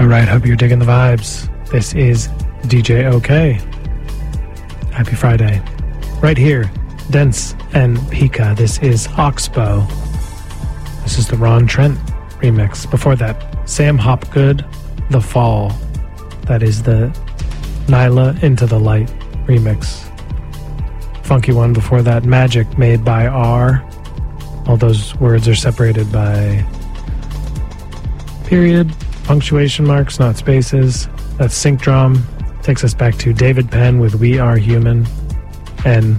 All right, hope you're digging the vibes. This is DJ OK. Happy Friday. Right here, Dense and Pika. This is Oxbow. This is the Ron Trent remix. Before that, Sam Hopgood, The Fall. That is the Nyla Into the Light remix. Funky one before that, Magic, made by R. All those words are separated by period, punctuation marks, not spaces. That's Sync Drum. Takes us back to David Penn with We Are Human, and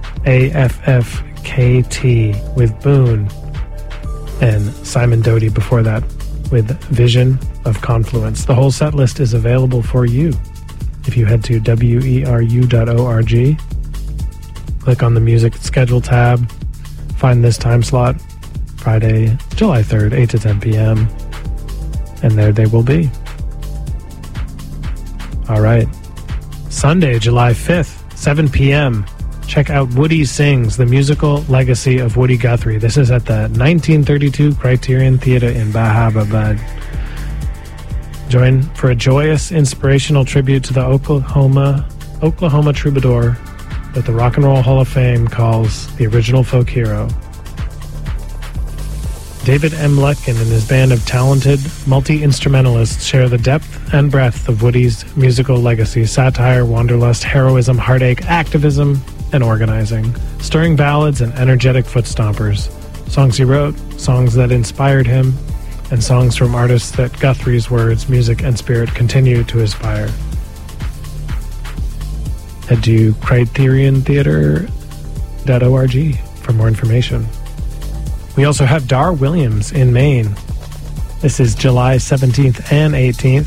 AFFKT with Boone, and Simon Doty before that with Vision of Confluence. The whole set list is available for you if you head to weru.org, click on the music schedule tab, find this time slot, Friday, July 3rd, 8 to 10 p.m., and there they will be. All right. Sunday, July 5th, 7 p.m. Check out Woody Sings, the musical legacy of Woody Guthrie. This is at the 1932 Criterion Theatre in Bahababad. Join for a joyous, inspirational tribute to the Oklahoma troubadour that the Rock and Roll Hall of Fame calls the original folk hero. David M. Lutkin and his band of talented multi-instrumentalists share the depth and breadth of Woody's musical legacy: satire, wanderlust, heroism, heartache, activism, and organizing. Stirring ballads and energetic foot stompers. Songs he wrote, songs that inspired him, and songs from artists that Guthrie's words, music, and spirit continue to inspire. Head to CriterionTheater.org for more information. We also have Dar Williams in Maine. This is July 17th and 18th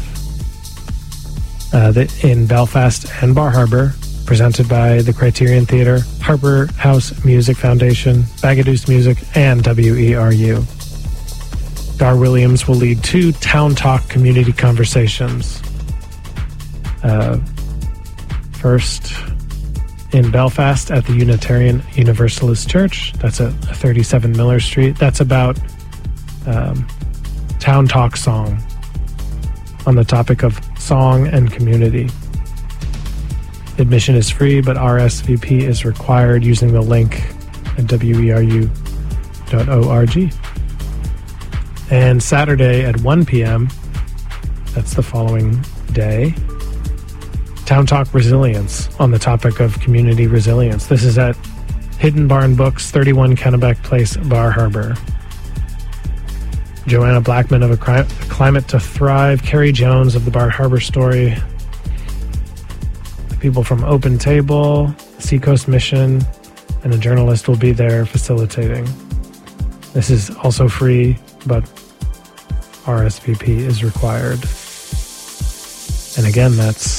in Belfast and Bar Harbor, presented by the Criterion Theatre, Harbour House Music Foundation, Bagaduce Music, and WERU. Dar Williams will lead 2 Town Talk community conversations. First, in Belfast at the Unitarian Universalist Church. That's at 37 Miller Street. That's about Town Talk song, on the topic of song and community. Admission is free, but RSVP is required using the link at weru.org. And Saturday at 1 p.m., that's the following day, Town Talk Resilience, on the topic of community resilience. This is at Hidden Barn Books, 31 Kennebec Place, Bar Harbor. Joanna Blackman of A Climate to Thrive, Carrie Jones of the Bar Harbor Story, the people from Open Table, Seacoast Mission, and a journalist will be there facilitating. This is also free, but RSVP is required. And again, that's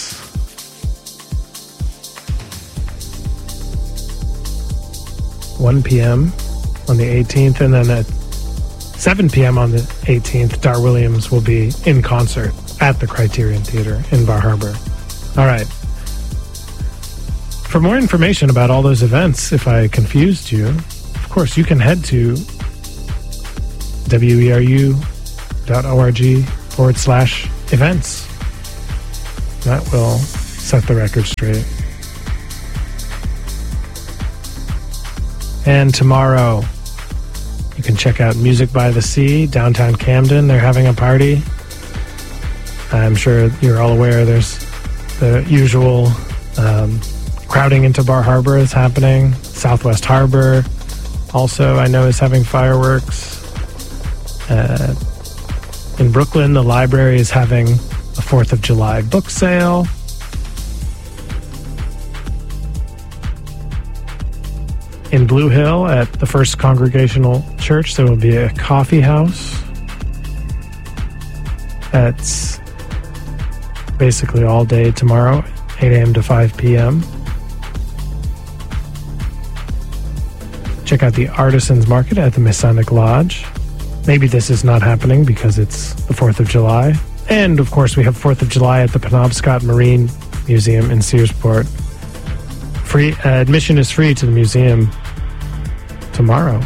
$1 p.m. on the 18th, and then at 7 p.m. on the 18th, Dar Williams will be in concert at the Criterion Theatre in Bar Harbor. All right. For more information about all those events, if I confused you, of course, you can head to weru.org/events. That will set the record straight. And tomorrow, you can check out Music by the Sea, downtown Camden. They're having a party. I'm sure you're all aware there's the usual crowding into Bar Harbor is happening. Southwest Harbor also, I know, is having fireworks. In Brooklyn, the library is having a 4th of July book sale. In Blue Hill at the First Congregational Church, there will be a coffee house. That's basically all day tomorrow, 8 a.m. to 5 p.m. Check out the Artisans Market at the Masonic Lodge. Maybe this is not happening because it's the 4th of July. And, of course, we have 4th of July at the Penobscot Marine Museum in Searsport. Free admission is free to the museum tomorrow.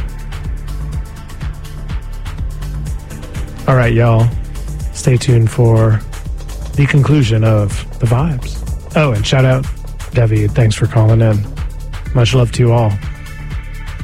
All right, y'all. Stay tuned for the conclusion of the vibes. Oh, and shout out Devi. Thanks for calling in. Much love to you all.